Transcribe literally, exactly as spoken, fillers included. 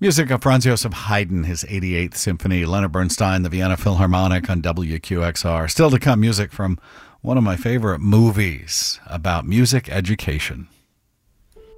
Music of Franz Joseph Haydn, his eighty-eighth Symphony, Leonard Bernstein, the Vienna Philharmonic on W Q X R. Still to come, music from one of my favorite movies about music education.